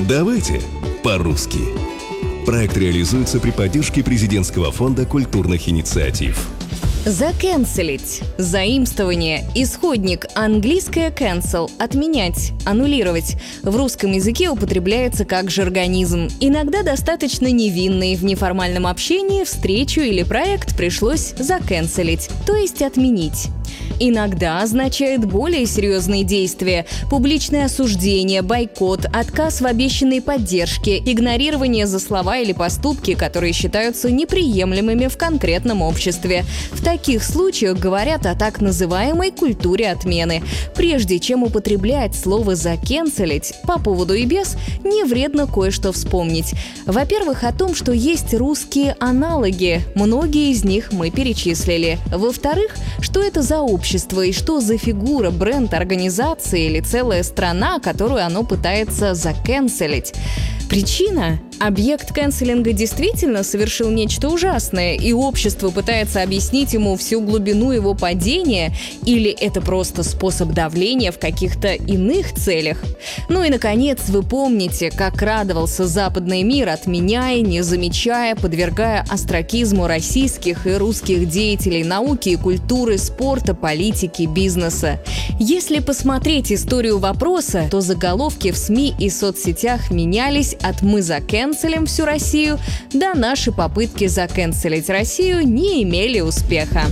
Давайте по-русски. Проект реализуется при поддержке Президентского фонда культурных инициатив. Закэнселить. Заимствование. Исходник. Английское cancel. Отменять. Аннулировать. В русском языке употребляется как жаргонизм. Иногда достаточно невинный. В неформальном общении встречу или проект пришлось закэнселить, то есть отменить. Иногда означает более серьезные действия – публичное осуждение, бойкот, отказ в обещанной поддержке, игнорирование за слова или поступки, которые считаются неприемлемыми в конкретном обществе. В таких случаях говорят о так называемой культуре отмены. Прежде чем употреблять слово «закэнселить», по поводу и без, не вредно кое-что вспомнить. Во-первых, о том, что есть русские аналоги. Многие из них мы перечислили. Во-вторых, что это за общество и что за фигура, бренд, организация или целая страна, которую оно пытается закэнселить. Причина? Объект кэнселинга действительно совершил нечто ужасное, и общество пытается объяснить ему всю глубину его падения, или это просто способ давления в каких-то иных целях? Ну и, наконец, вы помните, как радовался западный мир, отменяя, не замечая, подвергая остракизму российских и русских деятелей науки и культуры, спорта, политики, бизнеса. Если посмотреть историю вопроса, то заголовки в СМИ и соцсетях менялись от «мы закэнселим всю Россию» до «наши попытки закэнселить Россию не имели успеха».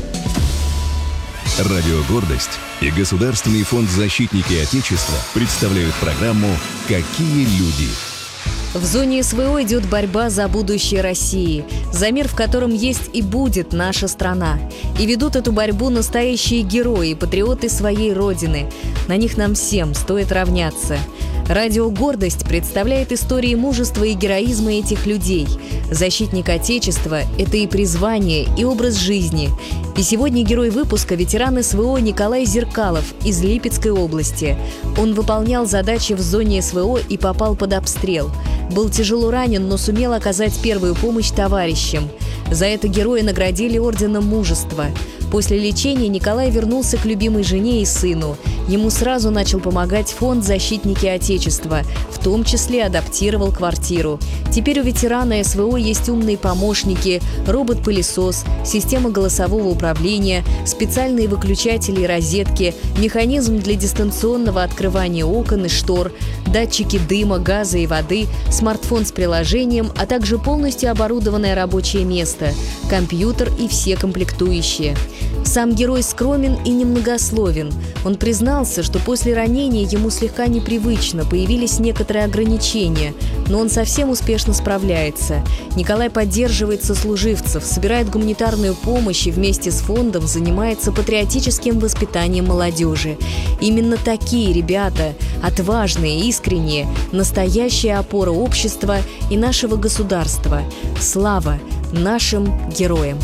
Радио «Гордость» и Государственный фонд «Защитники Отечества» представляют программу «Какие люди?». В зоне СВО идет борьба за будущее России, за мир, в котором есть и будет наша страна. И ведут эту борьбу настоящие герои, патриоты своей родины. На них нам всем стоит равняться. Радио «Гордость» представляет истории мужества и героизма этих людей. Защитник Отечества – это и призвание, и образ жизни. И сегодня герой выпуска – ветеран СВО Николай Зеркалов из Липецкой области. Он выполнял задачи в зоне СВО и попал под обстрел. Был тяжело ранен, но сумел оказать первую помощь товарищам. За это героя наградили орденом Мужества. После лечения Николай вернулся к любимой жене и сыну. Ему сразу начал помогать фонд «Защитники Отечества», в том числе адаптировал квартиру. Теперь у ветерана СВО есть умные помощники, робот-пылесос, система голосового управления, специальные выключатели и розетки, механизм для дистанционного открывания окон и штор, датчики дыма, газа и воды, смартфон с приложением, а также полностью оборудованное рабочее место, компьютер и все комплектующие. Сам герой скромен и немногословен. Он признался, что после ранения ему слегка непривычно, появились некоторые ограничения, но он совсем успешно справляется. Николай поддерживает сослуживцев, собирает гуманитарную помощь и вместе с фондом занимается патриотическим воспитанием молодежи. Именно такие ребята, отважные, искренние, настоящая опора общества и нашего государства. Слава нашим героям!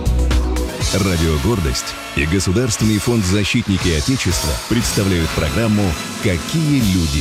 Радио «Гордость» и Государственный фонд «Защитники Отечества» представляют программу «Какие люди?».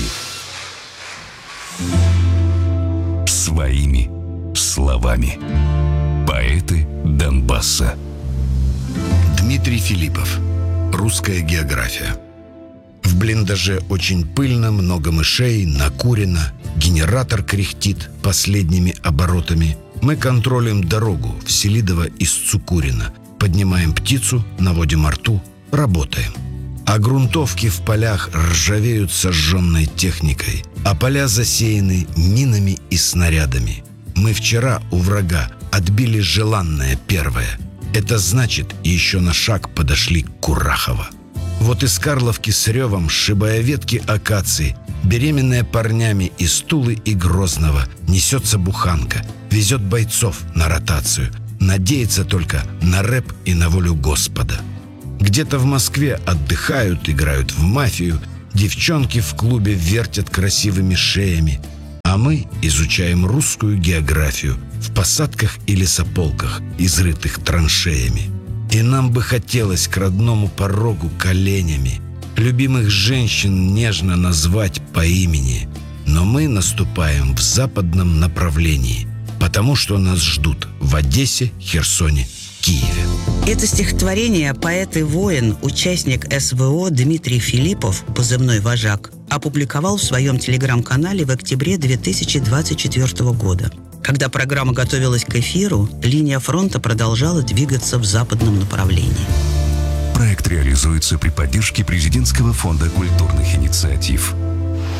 Своими словами. Поэты Донбасса. Дмитрий Филиппов. Русская география. В блиндаже очень пыльно, много мышей, накурено. Генератор кряхтит последними оборотами. Мы контролируем дорогу в Селидово из Цукурина. Поднимаем птицу, наводим рту, работаем. А грунтовки в полях ржавеют сожженной техникой, а поля засеяны минами и снарядами. Мы вчера у врага отбили желанное первое. Это значит, еще на шаг подошли к Курахово. Вот из Карловки с ревом, сшибая ветки акации, беременная парнями из Тулы и Грозного, несется буханка, везет бойцов на ротацию. Надеется только на рэп и на волю Господа. Где-то в Москве отдыхают, играют в мафию, девчонки в клубе вертят красивыми шеями, а мы изучаем русскую географию в посадках и лесополках, изрытых траншеями. И нам бы хотелось к родному порогу коленями любимых женщин нежно назвать по имени, но мы наступаем в западном направлении, потому что нас ждут в Одессе, Херсоне, Киеве. Это стихотворение поэт и воин, участник СВО Дмитрий Филиппов, позывной «Вожак», опубликовал в своем телеграм-канале в октябре 2024 года. Когда программа готовилась к эфиру, линия фронта продолжала двигаться в западном направлении. Проект реализуется при поддержке Президентского фонда культурных инициатив.